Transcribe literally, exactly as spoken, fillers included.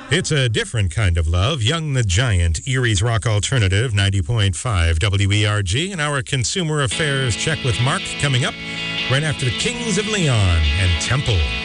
It's a different kind of love. Young the Giant, Erie's Rock Alternative, ninety point five W E R G, and our Consumer Affairs Check with Mark coming up right after the Kings of Leon and Temple.